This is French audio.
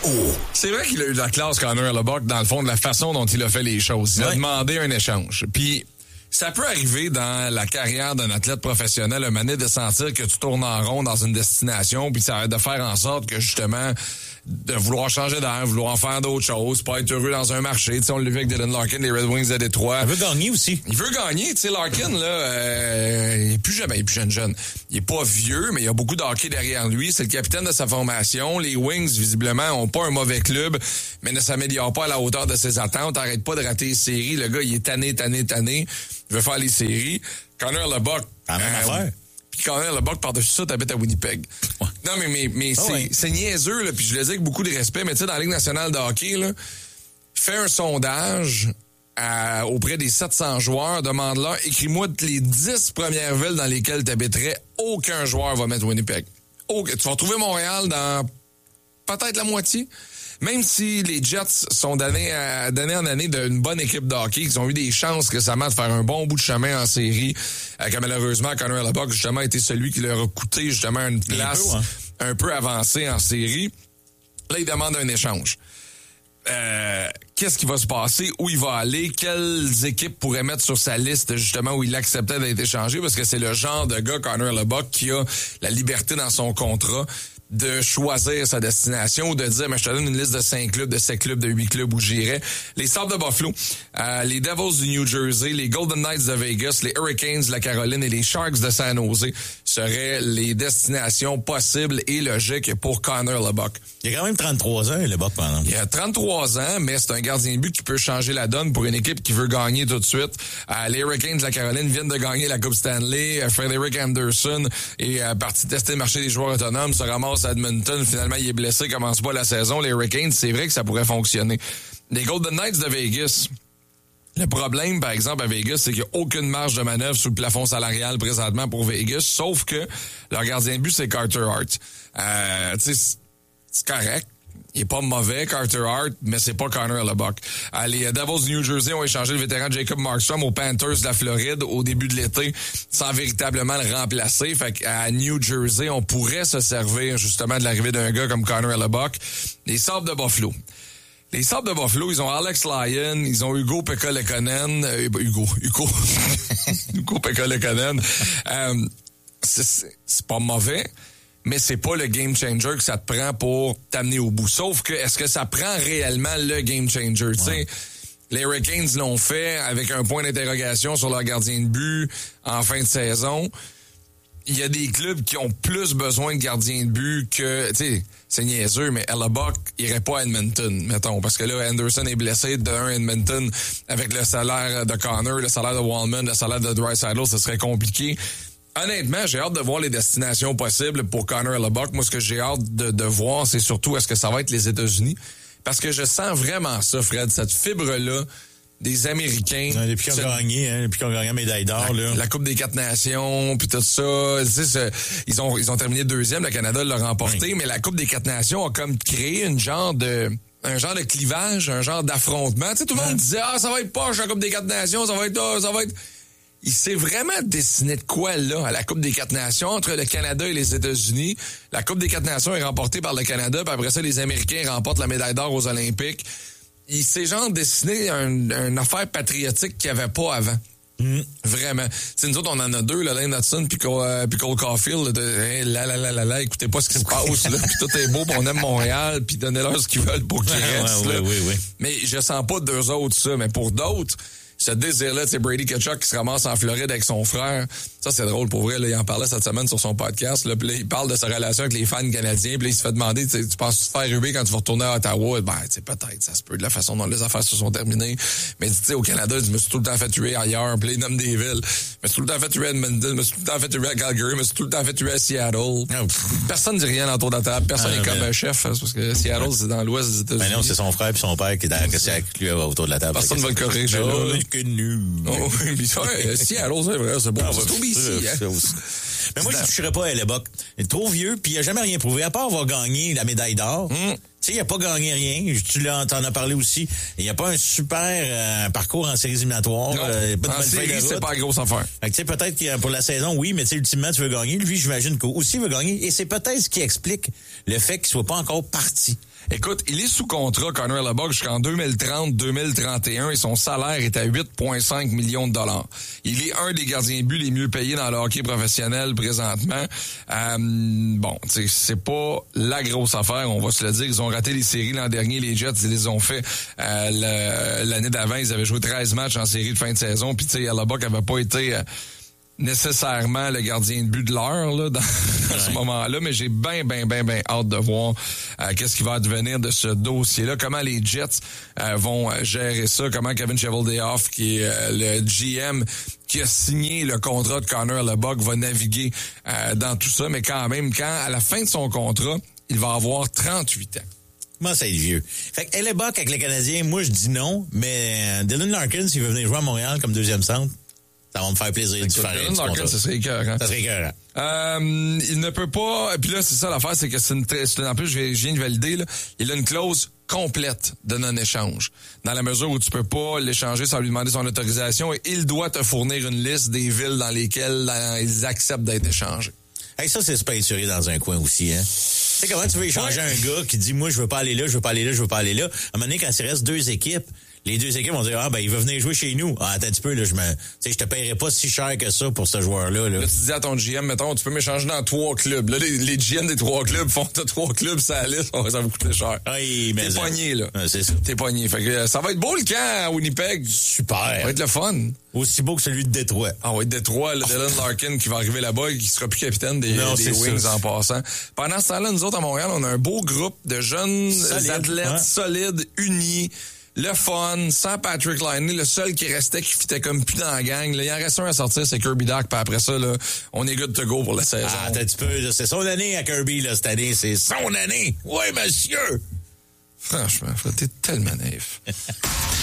C'est vrai qu'il a eu de la classe, Connor Hellebuyck, dans le fond, de la façon dont il a fait les choses. Il a demandé un échange. Puis, ça peut arriver dans la carrière d'un athlète professionnel, un moment donné, de sentir que tu tournes en rond dans une destination, puis ça va de faire en sorte que, justement, de vouloir changer d'air, vouloir faire d'autres choses, pas être heureux dans un marché. Tu sais, on l'a vu avec Dylan Larkin, les Red Wings de Détroit. Il veut gagner aussi. Il veut gagner. Tu sais, Larkin, là, il est plus jeune. Il est pas vieux, mais il a beaucoup de hockey derrière lui. C'est le capitaine de sa formation. Les Wings, visiblement, ont pas un mauvais club, mais ne s'améliorent pas à la hauteur de ses attentes. Arrête pas de rater les séries. Le gars, il est tanné. Il veut faire les séries. Connor Hellebuyck. La même affaire. Puis Connor Hellebuyck, par-dessus ça, t'habites à Winnipeg. Ouais. Non, mais c'est niaiseux, là, puis je le dis avec beaucoup de respect, mais tu sais, dans la Ligue nationale de hockey, là, fais un sondage auprès des 700 joueurs, demande-leur, écris-moi les 10 premières villes dans lesquelles t'habiterais, aucun joueur va mettre Winnipeg. Tu vas trouver Montréal dans peut-être la moitié. Même si les Jets sont d'année en année d'une bonne équipe de hockey, ils ont eu des chances récemment de faire un bon bout de chemin en série, que malheureusement, Connor Hellebuyck, justement, a été celui qui leur a coûté, justement, une place un peu avancée en série. Là, il demande un échange. Qu'est-ce qui va se passer? Où il va aller? Quelles équipes pourraient mettre sur sa liste, justement, où il acceptait d'être échangé? Parce que c'est le genre de gars, Connor Hellebuyck, qui a la liberté dans son contrat de choisir sa destination ou de dire, mais je te donne une liste de 5 clubs, de 7 clubs, de 8 clubs où j'irais. Les Sabres de Buffalo, les Devils du New Jersey, les Golden Knights de Vegas, les Hurricanes de la Caroline et les Sharks de San Jose seraient les destinations possibles et logiques pour Connor Hellebuyck. Il a quand même 33 ans, Hellebuyck, pendant. Il a 33 ans, mais c'est un gardien de but qui peut changer la donne pour une équipe qui veut gagner tout de suite. Les Hurricanes de la Caroline viennent de gagner la Coupe Stanley. Frederick Anderson est parti tester le marché des joueurs autonomes, se ramasse à Edmonton. Finalement, il est blessé, commence pas la saison. Les Hurricanes, c'est vrai que ça pourrait fonctionner. Les Golden Knights de Vegas. Le problème, par exemple, à Vegas, c'est qu'il n'y a aucune marge de manœuvre sous le plafond salarial présentement pour Vegas, sauf que leur gardien de but, c'est Carter Hart. Tu sais, c'est correct. Il est pas mauvais, Carter Hart, mais c'est pas Connor Hellebuyck. Les Devils du New Jersey ont échangé le vétéran Jacob Markstrom aux Panthers de la Floride au début de l'été, sans véritablement le remplacer. Fait qu'à New Jersey, on pourrait se servir justement de l'arrivée d'un gars comme Connor Hellebuyck. Les Sabres de Buffalo. Les Sabres de Buffalo, ils ont Alex Lyon, ils ont Hugo Pekka-Lekkonen. Hugo Pekka-Lekkonen. C'est pas mauvais, mais c'est pas le game changer que ça te prend pour t'amener au bout. Sauf que, est-ce que ça prend réellement le game changer? Ouais. Tu sais, les Hurricanes l'ont fait avec un point d'interrogation sur leur gardien de but en fin de saison. Il y a des clubs qui ont plus besoin de gardiens de but que, tu sais, c'est niaiseux, mais Hellebuyck irait pas à Edmonton, mettons, parce que là, Anderson est blessé d'un Edmonton avec le salaire de Connor, le salaire de Wallman, le salaire de Draisaitl, ça serait compliqué. Honnêtement, j'ai hâte de voir les destinations possibles pour Connor Hellebuyck. Moi, ce que j'ai hâte de voir, c'est surtout est-ce que ça va être les États-Unis, parce que je sens vraiment ça, Fred, cette fibre-là des Américains. Depuis qu'ils ont gagné la médaille d'or, la Coupe des 4 Nations, puis tout ça. Tu sais, ils ont terminé deuxième, le Canada l'a remporté, mais la Coupe des 4 Nations a comme créé un genre de clivage, un genre d'affrontement. Tu sais, tout le monde disait, ça va être poche, la Coupe des 4 Nations, ça va être... Il s'est vraiment dessiné de quoi, là, à la Coupe des 4 Nations, entre le Canada et les États-Unis. La Coupe des 4 Nations est remportée par le Canada, puis après ça, les Américains remportent la médaille d'or aux Olympiques. Il s'est genre dessiné une affaire patriotique qu'il n'y avait pas avant. Vraiment. T'sais, nous autres, on en a deux, là, Lane Hudson puis Cole Caulfield. Écoutez pas ce qui se passe, là, puis tout est beau, pis on aime Montréal, puis donnez-leur ce qu'ils veulent pour qu'ils restent, là. Oui. Mais je sens pas d'eux autres ça, mais pour d'autres, ce désir-là, c'est Brady Tkachuk qui se ramasse en Floride avec son frère. Ça, c'est drôle pour vrai. Là, il en parlait cette semaine sur son podcast. Là, puis là, il parle de sa relation avec les fans canadiens. Puis là, il se fait demander, tu penses-tu te faire ruber quand tu vas retourner à Ottawa? Ben, tu sais, peut-être. Ça se peut de la façon dont les affaires se sont terminées. Mais tu sais, au Canada, je me suis tout le temps fait tuer ailleurs. Puis là, il nomme des villes. Je me suis tout le temps fait tuer à Edmonton. Je me suis tout le temps fait tuer à Calgary. Je me suis tout le temps fait tuer à Seattle. Personne ne dit rien autour de la table. Personne n'est comme un chef. Parce que Seattle, c'est dans l'ouest des États-Unis. Mais non, c'est son frère et son père qui est avec lui autour de la table. Personne ne va le corriger. Oh, oui, puis ça, Seattle, c'est vrai, c'est bon. C'est tout ici, hein. Mais moi, je ne toucherais pas à Hellebuyck. Il est trop vieux, puis il n'a jamais rien prouvé, à part avoir gagné la médaille d'or. Tu sais, il n'a pas gagné rien. T'en as parlé aussi. Il n'y a pas un super parcours en séries éliminatoires. En séries, c'est pas une grosse affaire. Fait que, tu sais, peut-être que pour la saison, oui, mais tu sais, ultimement, tu veux gagner. Lui, j'imagine qu'aussi il veut gagner. Et c'est peut-être ce qui explique le fait qu'il soit pas encore parti. Écoute, il est sous contrat, Connor Hellebuyck, jusqu'en 2030-2031 et son salaire est à 8,5 millions de dollars. Il est un des gardiens de but les mieux payés dans le hockey professionnel présentement. Bon, c'est pas la grosse affaire, on va se le dire. Ils ont raté les séries l'an dernier, les Jets, ils les ont fait l'année d'avant. Ils avaient joué 13 matchs en série de fin de saison, puis tu sais, Hellebuyck avait pas été... nécessairement le gardien de but de l'heure là, dans ce moment-là, mais j'ai bien hâte de voir qu'est-ce qui va advenir de ce dossier-là, comment les Jets vont gérer ça, comment Kevin Cheveldayoff, qui est le GM qui a signé le contrat de Connor Hellebuyck, va naviguer dans tout ça, mais quand même, à la fin de son contrat, il va avoir 38 ans. Moi, c'est vieux. Fait que Hellebuyck avec les Canadiens, moi, je dis non, mais Dylan Larkin, s'il veut venir jouer à Montréal comme deuxième centre, ça va me faire plaisir de faire Dylan Larkin, ça serait écœurant. Ça serait écœurant. Il ne peut pas... Puis là, c'est ça l'affaire, c'est que en plus, je viens de valider, là, il a une clause complète de non-échange. Dans la mesure où tu peux pas l'échanger sans lui demander son autorisation, et il doit te fournir une liste des villes dans lesquelles ils acceptent d'être échangés. Hey, ça, c'est se peinturer dans un coin aussi, hein. Tu sais comment tu veux échanger un gars qui dit, moi, je veux pas aller là, je veux pas aller là, je veux pas aller là. À un moment donné, quand il reste deux équipes, les deux équipes vont dire, il va venir jouer chez nous. Attends un petit peu, là, je te paierai pas si cher que ça pour ce joueur-là, là. Là, tu dis à ton GM, mettons, tu peux m'échanger dans 3 clubs. Là, les GM des 3 clubs font 3 clubs, ça liste, ça va coûter cher. Hey, mais t'es pogné, là. C'est ça. T'es pogné. Fait que ça va être beau le camp à Winnipeg. Super. Ça va être le fun. Aussi beau que celui de Détroit. Ah oui, Détroit, le Dylan Larkin qui va arriver là-bas et qui sera plus capitaine des Wings ça. En passant. Pendant ce temps-là, nous autres à Montréal, on a un beau groupe de jeunes athlètes solides, unis. Le fun, sans Patrick Laine, le seul qui restait, qui fitait comme plus dans la gang. Là, il en reste un à sortir, c'est Kirby Dach. Puis après ça, là, on est good to go pour la saison. Attends un petit peu, là, c'est son année à Kirby, là, cette année. C'est son année. Oui, monsieur. Franchement, t'es tellement naïf.